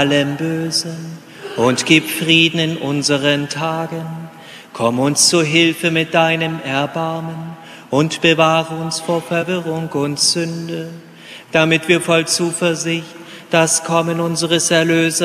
allem Bösen und gib Frieden in unseren Tagen. Komm uns zu Hilfe mit deinem Erbarmen und bewahre uns vor Verwirrung und Sünde, damit wir voll Zuversicht das Kommen unseres Erlösers